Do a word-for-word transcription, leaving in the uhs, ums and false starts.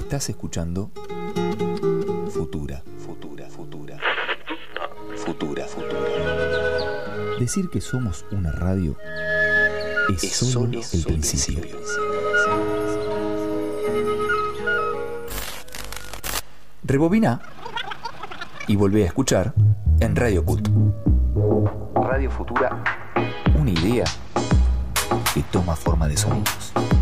Estás escuchando Futura, Futura, Futura, Futura, Futura. Decir que somos una radio es, es solo, solo el principio. principio. Rebobina y volvé a escuchar en Radio Cult. Radio Futura, una idea que toma forma de sonidos.